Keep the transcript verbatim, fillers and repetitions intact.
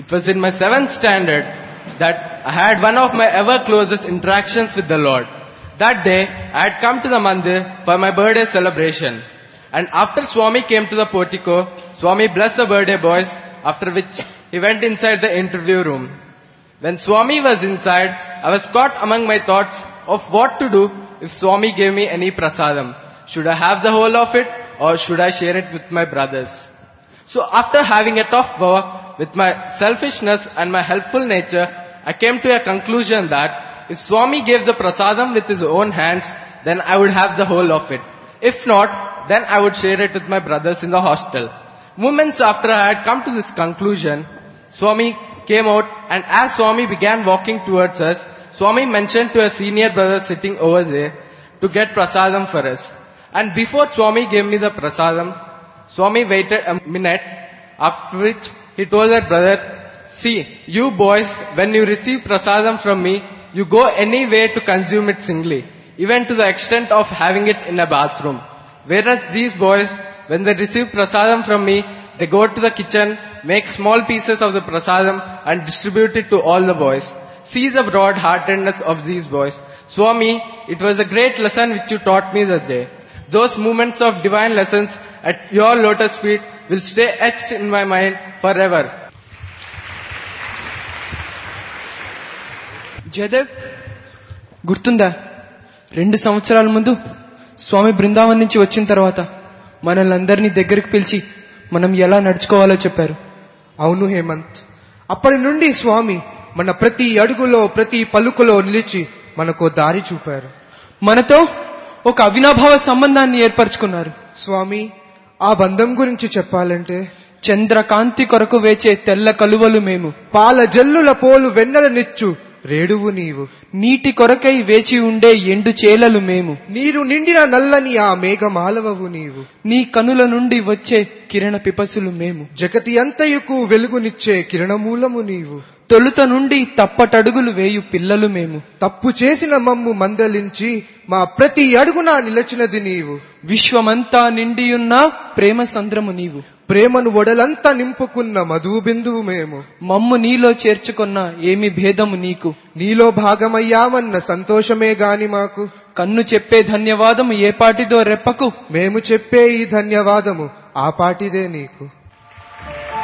It was in my seventh standard that I had one of my ever closest interactions with the Lord. That day, I had come to the mandir for my birthday celebration. And after Swami came to the portico, Swami blessed the birthday boys, after which he went inside the interview room. When Swami was inside, I was caught among my thoughts of what to do if Swami gave me any prasadam. Should I have the whole of it or should I share it with my brothers? So after having a tough war with my selfishness and my helpful nature, I came to a conclusion that if Swami gave the prasadam with his own hands, then I would have the whole of it. If not, then I would share it with my brothers in the hostel. Moments after I had come to this conclusion, Swami came out, and as Swami began walking towards us, Swami mentioned to a senior brother sitting over there to get prasadam for us. And before Swami gave me the prasadam, Swami waited a minute, after which he told that brother, see, you boys, when you receive prasadam from me, you go any way to consume it singly, even to the extent of having it in a bathroom. Whereas these boys, when they receive prasadam from me, they go to the kitchen, make small pieces of the prasadam and distribute it to all the boys. See the broad-heartedness of these boys. Swami, it was a great lesson which you taught me that day. Those moments of divine lessons at your lotus feet will stay etched in my mind forever. Jayadev, గుర్తుందా? రెండు సంవత్సరాల ముందు స్వామి బృందావన్ నుంచి వచ్చిన తర్వాత మనల్ని అందరినీ దగ్గరికి పిలిచి మనం ఎలా నడుచుకోవాలో చెప్పారు. అవును హేమంత్, అప్పటి నుండి స్వామి మన ప్రతి అడుగులో ప్రతి పలుకులో నిలిచి మనకు దారి చూపారు. మనతో ఒక అవినాభావ సంబంధాన్ని ఏర్పరచుకున్నారు. స్వామి, ఆ బంధం గురించి చెప్పాలంటే, చంద్రకాంతి కొరకు వేచే తెల్ల కలువలు మేము, పాల జల్లుల పోలు వెన్నెలనిచ్చు రేడువు నీవు, నీటి కొరకై వేచి ఉండే ఎండు చేలలు మేము, నీరు నిండిన నల్లని ఆ మేఘమాలవవు నీవు, నీ కనుల నుండి వచ్చే కిరణ పిపసులు మేము, జగతి అంతయుకు వెలుగునిచ్చే కిరణమూలము నీవు, తొలుత నుండి తప్పటడుగులు వేయు పిల్లలు మేము, తప్పు చేసిన మమ్ము మందలించి మా ప్రతి అడుగునా నిలచినది నీవు, విశ్వమంతా నిండియున్న ప్రేమ సంద్రము నీవు, ప్రేమను ఒడలంతా నింపుకున్న మధు బిందువు మేము, మమ్ము నీలో చేర్చుకున్న ఏమి భేదము నీకు, నీలో భాగమయ్యామన్న సంతోషమే గాని మాకు, కన్ను చెప్పే ధన్యవాదము ఏ పాటిదో రెప్పకు, మేము చెప్పే ఈ ధన్యవాదము ఆ పాటిదే నీకు.